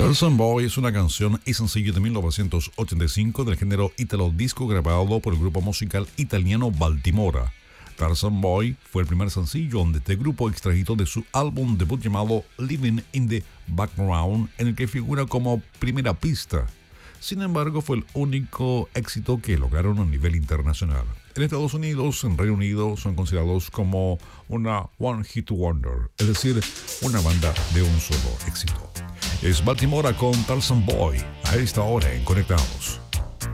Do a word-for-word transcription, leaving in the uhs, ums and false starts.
Tarzan Boy es una canción y sencillo de mil novecientos ochenta y cinco del género italo disco grabado por el grupo musical italiano Baltimora. Tarzan Boy fue el primer sencillo de este grupo extraído de su álbum debut llamado Living in the Background, en el que figura como primera pista. Sin embargo, fue el único éxito que lograron a nivel internacional. En Estados Unidos, en Reino Unido, son considerados como una One Hit Wonder, es decir, una banda de un solo éxito. Es Baltimora con Tarzan Boy, a esta hora en Conectados.